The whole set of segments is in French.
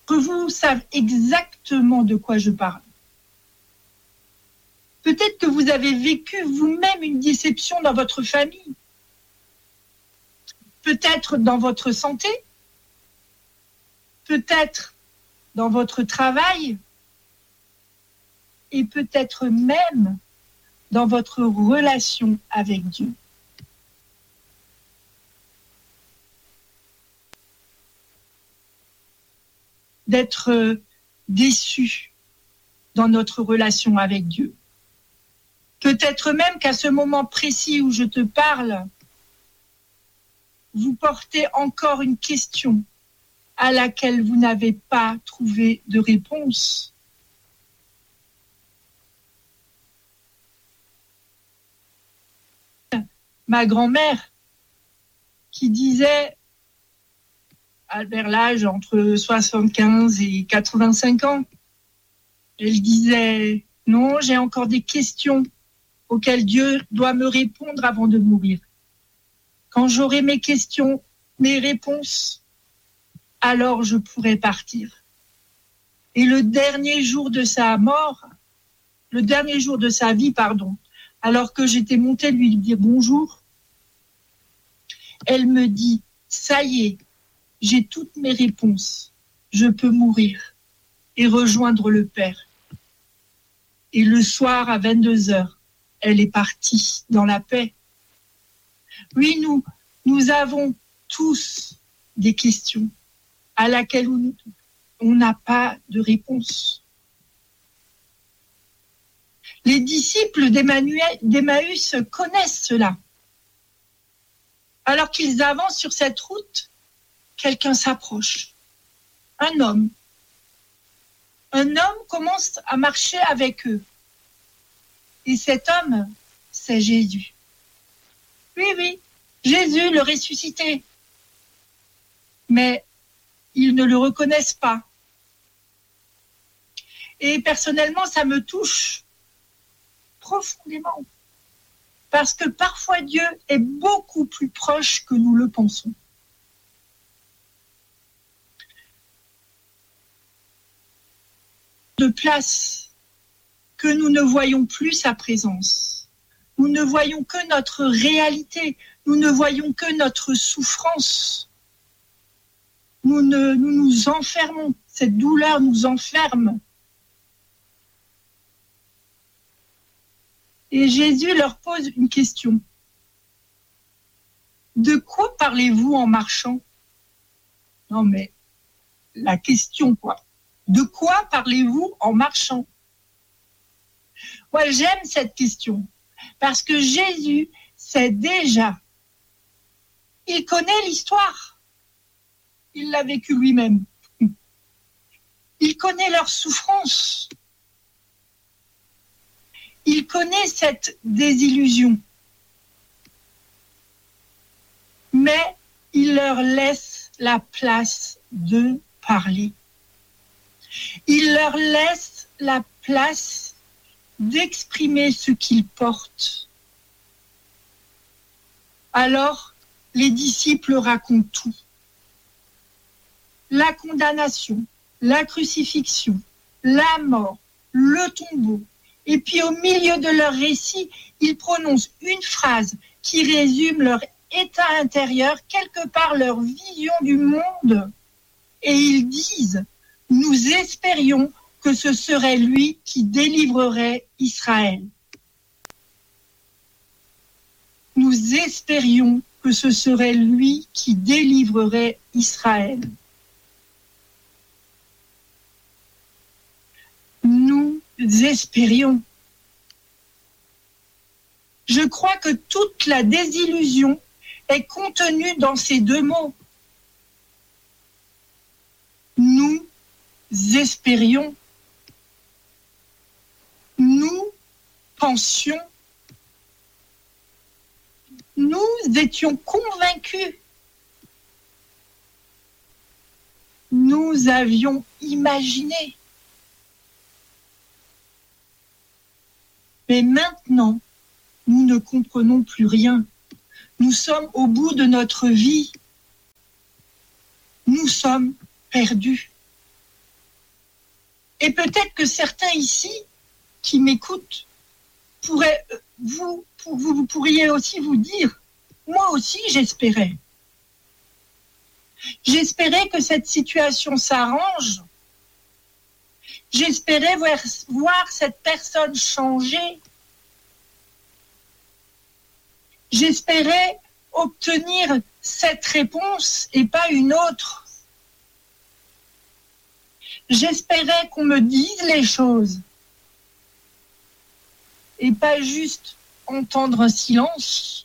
vous savent exactement de quoi je parle. Peut-être que vous avez vécu vous-même une déception dans votre famille, peut-être dans votre santé, peut-être dans votre travail, et peut-être même dans votre relation avec Dieu. D'être déçu dans notre relation avec Dieu. Peut-être même qu'à ce moment précis où je te parle, vous portez encore une question à laquelle vous n'avez pas trouvé de réponse. Ma grand-mère qui disait, vers l'âge entre 75 et 85 ans, elle disait, non, j'ai encore des questions auxquelles Dieu doit me répondre avant de mourir. Quand j'aurai mes questions, mes réponses, alors je pourrai partir. Et le dernier jour de sa vie, alors que j'étais montée lui dire bonjour, elle me dit, ça y est, j'ai toutes mes réponses, je peux mourir et rejoindre le Père. Et le soir à 22h, elle est partie dans la paix. Oui, nous avons tous des questions à laquelle on n'a pas de réponse. Les disciples d'Emmaüs connaissent cela. Alors qu'ils avancent sur cette route, quelqu'un s'approche. Un homme commence à marcher avec eux. Et cet homme, c'est Jésus. Oui, Jésus le ressuscité. Mais ils ne le reconnaissent pas. Et personnellement, ça me touche profondément. Parce que parfois Dieu est beaucoup plus proche que nous le pensons. De place que nous ne voyons plus sa présence. Nous ne voyons que notre réalité. Nous ne voyons que notre souffrance. Nous nous enfermons. Cette douleur nous enferme. Et Jésus leur pose une question. De quoi parlez-vous en marchant? Non mais, la question quoi. De quoi parlez-vous en marchant? Moi, j'aime cette question. Parce que Jésus sait déjà. Il connaît l'histoire. Il l'a vécu lui-même. Il connaît leur souffrance. Il connaît cette désillusion. Mais il leur laisse la place de parler. Il leur laisse la place d'exprimer ce qu'ils portent. Alors, les disciples racontent tout. La condamnation, la crucifixion, la mort, le tombeau. Et puis au milieu de leur récit, ils prononcent une phrase qui résume leur état intérieur, quelque part leur vision du monde. Et ils disent, nous espérions que ce serait lui qui délivrerait Israël. Nous espérions que ce serait lui qui délivrerait Israël. Nous espérions. Je crois que toute la désillusion est contenue dans ces deux mots. Nous espérions. Nous pensions. Nous étions convaincus. Nous avions imaginé. Mais maintenant, nous ne comprenons plus rien. Nous sommes au bout de notre vie. Nous sommes perdus. Et peut-être que certains ici qui m'écoutent vous pourriez aussi vous dire, moi aussi j'espérais. J'espérais que cette situation s'arrange. J'espérais voir cette personne changer. J'espérais obtenir cette réponse et pas une autre. J'espérais qu'on me dise les choses et pas juste entendre un silence.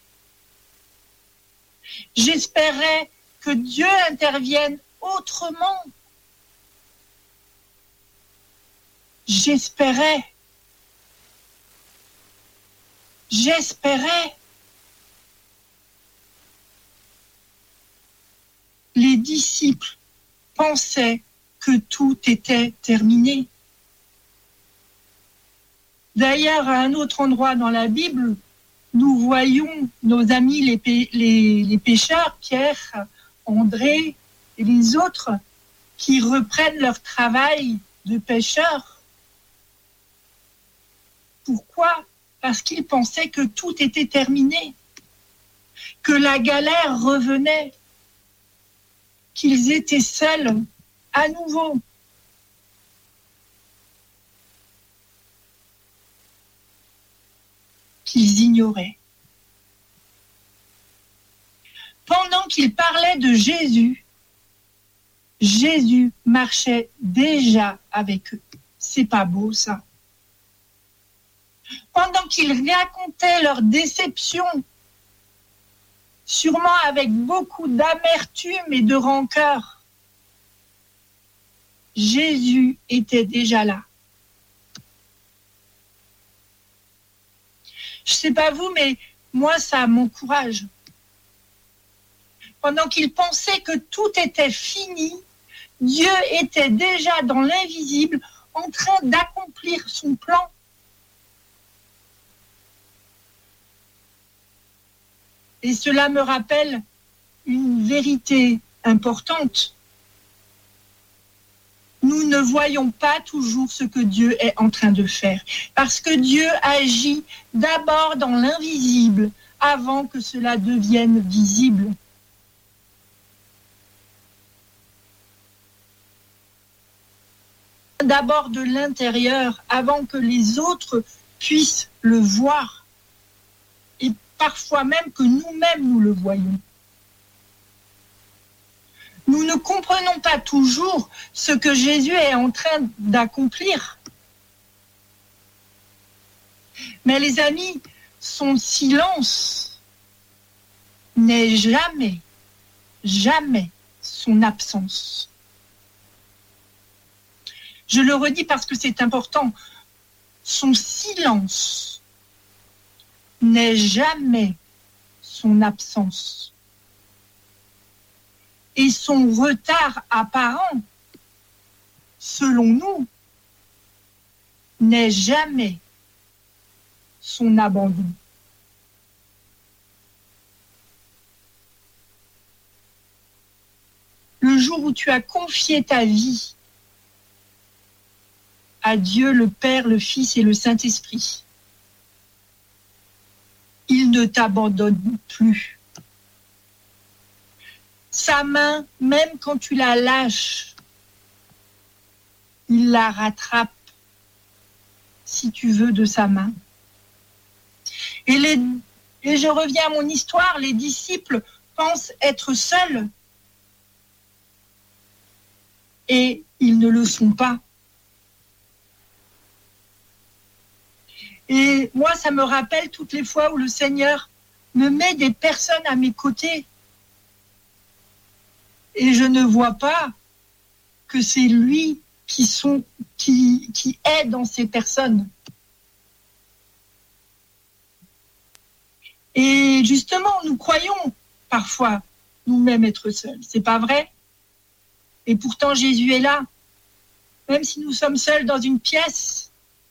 J'espérais que Dieu intervienne autrement. J'espérais. Les disciples pensaient que tout était terminé. D'ailleurs, à un autre endroit dans la Bible, nous voyons nos amis les pêcheurs, Pierre, André et les autres, qui reprennent leur travail de pêcheurs. Pourquoi ? Parce qu'ils pensaient que tout était terminé, que la galère revenait, qu'ils étaient seuls à nouveau. Qu'ils ignoraient. Pendant qu'ils parlaient de Jésus, Jésus marchait déjà avec eux. C'est pas beau, ça. Pendant qu'ils racontaient leur déception, sûrement avec beaucoup d'amertume et de rancœur, Jésus était déjà là. Je sais pas vous, mais moi, ça m'encourage. Pendant qu'ils pensaient que tout était fini, Dieu était déjà dans l'invisible, en train d'accomplir son plan. Et cela me rappelle une vérité importante. Nous ne voyons pas toujours ce que Dieu est en train de faire, parce que Dieu agit d'abord dans l'invisible avant que cela devienne visible. D'abord de l'intérieur, avant que les autres puissent le voir, et parfois même que nous-mêmes nous le voyons. Nous ne comprenons pas toujours ce que Jésus est en train d'accomplir. Mais les amis, son silence n'est jamais son absence. Je le redis parce que c'est important. Son silence n'est jamais son absence. Et son retard apparent, selon nous, n'est jamais son abandon. Le jour où tu as confié ta vie à Dieu, le Père, le Fils et le Saint-Esprit, il ne t'abandonne plus. Sa main, même quand tu la lâches, il la rattrape, si tu veux, de sa main. Et je reviens à mon histoire, les disciples pensent être seuls et ils ne le sont pas. Et moi, ça me rappelle toutes les fois où le Seigneur me met des personnes à mes côtés. Et je ne vois pas que c'est lui qui est dans ces personnes. Et justement, nous croyons parfois nous-mêmes être seuls. C'est pas vrai? Et pourtant, Jésus est là. Même si nous sommes seuls dans une pièce,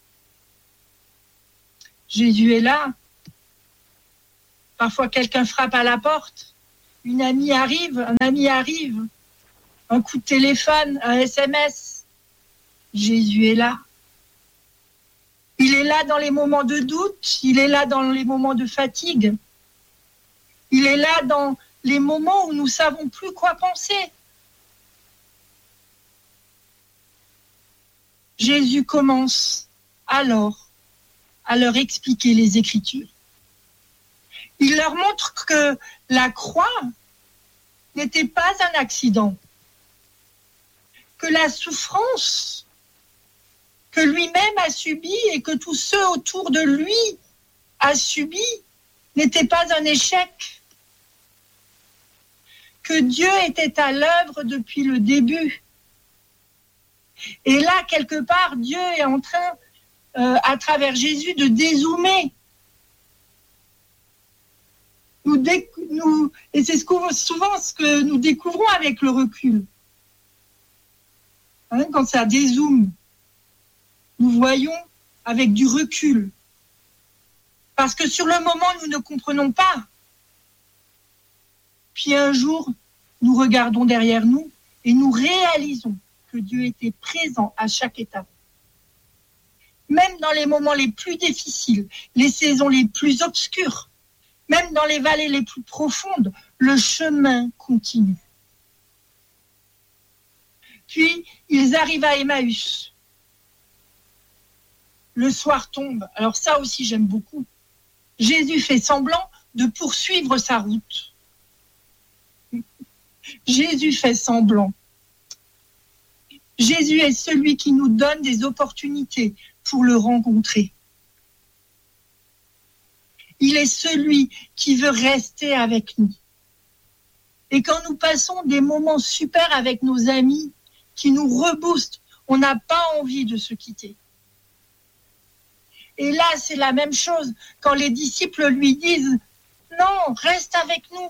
Jésus est là. Parfois, quelqu'un frappe à la porte. Un ami arrive, un coup de téléphone, un SMS. Jésus est là. Il est là dans les moments de doute, il est là dans les moments de fatigue. Il est là dans les moments où nous ne savons plus quoi penser. Jésus commence alors à leur expliquer les Écritures. Il leur montre que la croix n'était pas un accident, que la souffrance que lui-même a subie et que tous ceux autour de lui a subi n'était pas un échec, que Dieu était à l'œuvre depuis le début. Et là, quelque part, Dieu est en train, à travers Jésus, de dézoomer. Et c'est souvent ce que nous découvrons avec le recul. Hein, quand ça dézoome, nous voyons avec du recul. Parce que sur le moment, nous ne comprenons pas. Puis un jour, nous regardons derrière nous et nous réalisons que Dieu était présent à chaque étape. Même dans les moments les plus difficiles, les saisons les plus obscures, même dans les vallées les plus profondes, le chemin continue. Puis, ils arrivent à Emmaüs. Le soir tombe. Alors ça aussi, j'aime beaucoup. Jésus fait semblant de poursuivre sa route. Jésus fait semblant. Jésus est celui qui nous donne des opportunités pour le rencontrer. Il est celui qui veut rester avec nous. Et quand nous passons des moments super avec nos amis qui nous reboostent, on n'a pas envie de se quitter. Et là, c'est la même chose. Quand les disciples lui disent « Non, reste avec nous ».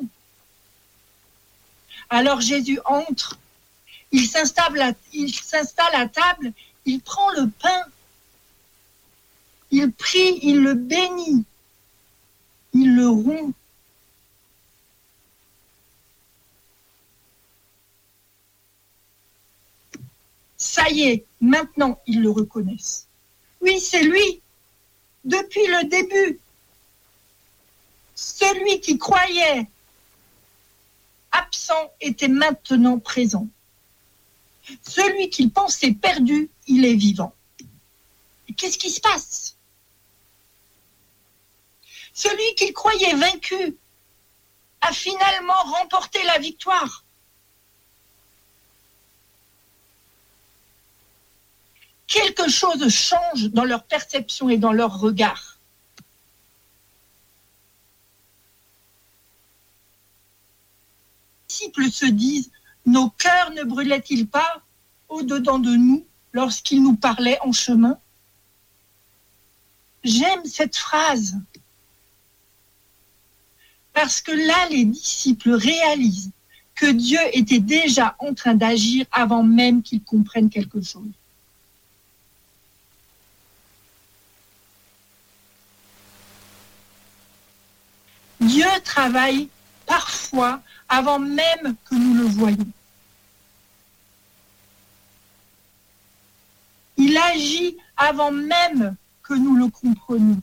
Alors Jésus entre, il s'installe à table, il prend le pain, il prie, il le bénit, il le rompt. Ça y est, maintenant ils le reconnaissent. Oui, c'est lui, depuis le début. Celui qui croyait absent était maintenant présent. Celui qu'il pensait perdu, il est vivant. Et qu'est-ce qui se passe? Celui qu'il croyait vaincu a finalement remporté la victoire. Quelque chose change dans leur perception et dans leur regard. Les disciples se disent, nos cœurs ne brûlaient-ils pas au-dedans de nous lorsqu'il nous parlait en chemin? J'aime cette phrase. Parce que là, les disciples réalisent que Dieu était déjà en train d'agir avant même qu'ils comprennent quelque chose. Dieu travaille parfois avant même que nous le voyions. Il agit avant même que nous le comprenions.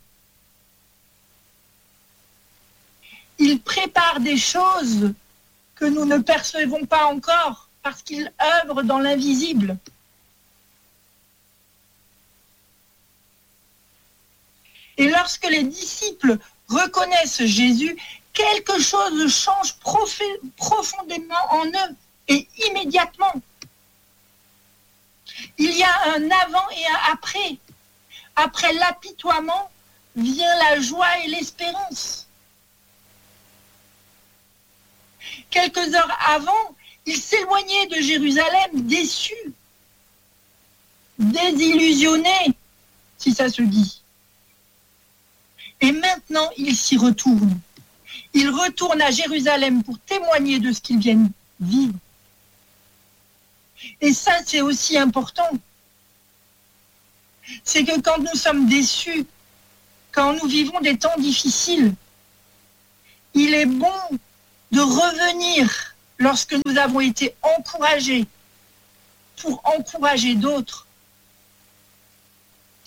Il prépare des choses que nous ne percevons pas encore parce qu'il œuvre dans l'invisible. Et lorsque les disciples reconnaissent Jésus, quelque chose change profondément en eux et immédiatement. Il y a un avant et un après. Après l'apitoiement vient la joie et l'espérance. Quelques heures avant, ils s'éloignaient de Jérusalem déçus, désillusionnés, si ça se dit. Et maintenant, ils s'y retournent. Ils retournent à Jérusalem pour témoigner de ce qu'ils viennent vivre. Et ça, c'est aussi important. C'est que quand nous sommes déçus, quand nous vivons des temps difficiles, il est bon de revenir lorsque nous avons été encouragés pour encourager d'autres.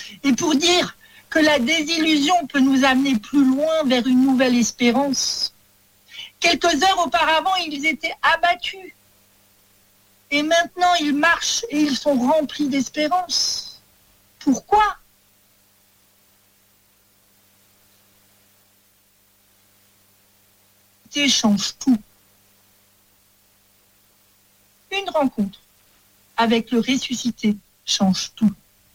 Et pour dire que la désillusion peut nous amener plus loin vers une nouvelle espérance. Quelques heures auparavant, ils étaient abattus. Et maintenant, ils marchent et ils sont remplis d'espérance. Pourquoi ? Change tout. Une rencontre avec le ressuscité change tout.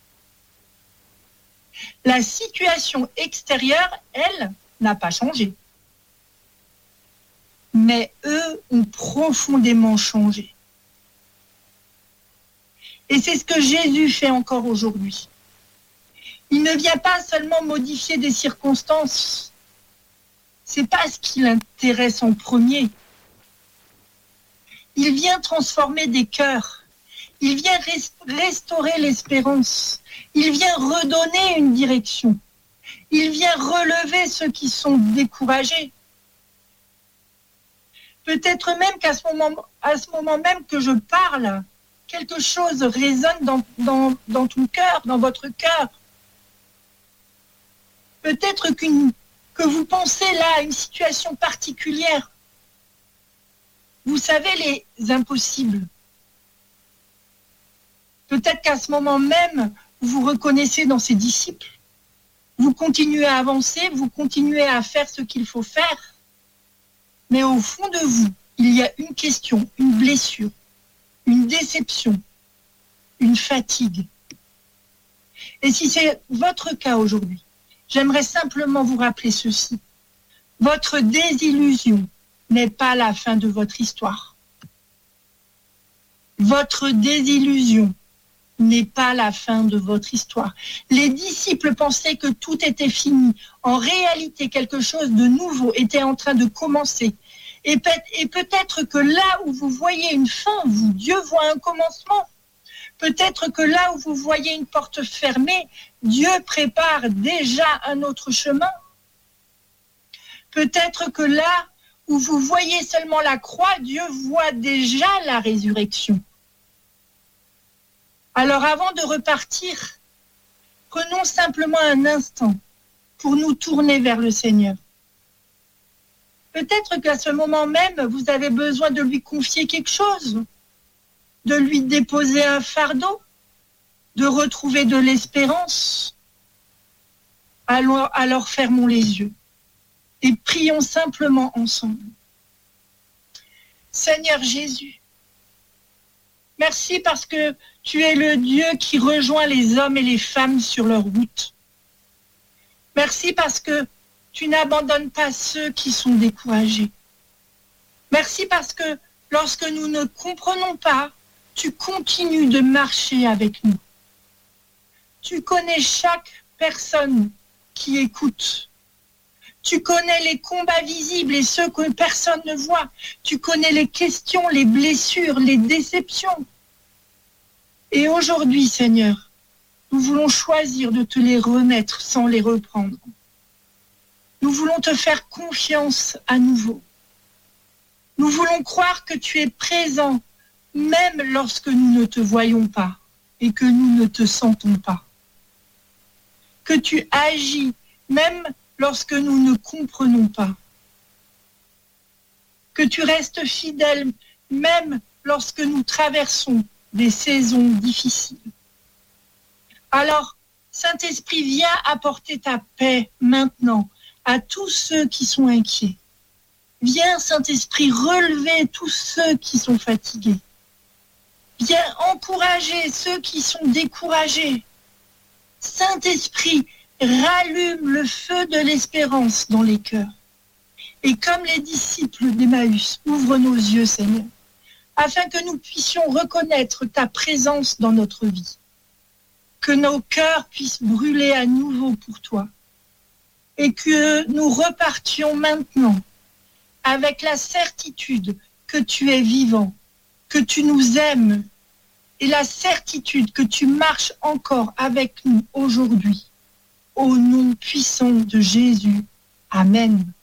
La situation extérieure, elle, n'a pas changé. Mais eux ont profondément changé. Et c'est ce que Jésus fait encore aujourd'hui. Il ne vient pas seulement modifier des circonstances. C'est pas ce qui l'intéresse en premier. Il vient transformer des cœurs. Il vient restaurer l'espérance. Il vient redonner une direction. Il vient relever ceux qui sont découragés. Peut-être même qu'à ce moment même que je parle, quelque chose résonne dans ton cœur, dans votre cœur. Peut-être que vous pensez là à une situation particulière. Vous savez, les impossibles. Peut-être qu'à ce moment même, vous vous reconnaissez dans ces disciples. Vous continuez à avancer, vous continuez à faire ce qu'il faut faire. Mais au fond de vous, il y a une question, une blessure, une déception, une fatigue. Et si c'est votre cas aujourd'hui, j'aimerais simplement vous rappeler ceci. Votre désillusion n'est pas la fin de votre histoire. Votre désillusion n'est pas la fin de votre histoire. Les disciples pensaient que tout était fini. En réalité, quelque chose de nouveau était en train de commencer. Et peut-être que là où vous voyez une fin, Dieu voit un commencement. Peut-être que là où vous voyez une porte fermée, Dieu prépare déjà un autre chemin. Peut-être que là où vous voyez seulement la croix, Dieu voit déjà la résurrection. Alors avant de repartir, prenons simplement un instant pour nous tourner vers le Seigneur. Peut-être qu'à ce moment même, vous avez besoin de lui confier quelque chose, de lui déposer un fardeau, de retrouver de l'espérance. Alors fermons les yeux et prions simplement ensemble. Seigneur Jésus, merci parce que tu es le Dieu qui rejoint les hommes et les femmes sur leur route. Merci parce que tu n'abandonnes pas ceux qui sont découragés. Merci parce que lorsque nous ne comprenons pas, tu continues de marcher avec nous. Tu connais chaque personne qui écoute. Tu connais les combats visibles et ceux que personne ne voit. Tu connais les questions, les blessures, les déceptions. Et aujourd'hui, Seigneur, nous voulons choisir de te les remettre sans les reprendre. Nous voulons te faire confiance à nouveau. Nous voulons croire que tu es présent, même lorsque nous ne te voyons pas et que nous ne te sentons pas. Que tu agis, même lorsque nous ne comprenons pas. Que tu restes fidèle, même lorsque nous traversons des saisons difficiles. Alors, Saint-Esprit, viens apporter ta paix maintenant à tous ceux qui sont inquiets. Viens, Saint-Esprit, relever tous ceux qui sont fatigués. Viens encourager ceux qui sont découragés. Saint-Esprit, rallume le feu de l'espérance dans les cœurs. Et comme les disciples d'Emmaüs, ouvre nos yeux, Seigneur, afin que nous puissions reconnaître ta présence dans notre vie. Que nos cœurs puissent brûler à nouveau pour toi. Et que nous repartions maintenant avec la certitude que tu es vivant, que tu nous aimes, et la certitude que tu marches encore avec nous aujourd'hui. Au nom puissant de Jésus. Amen.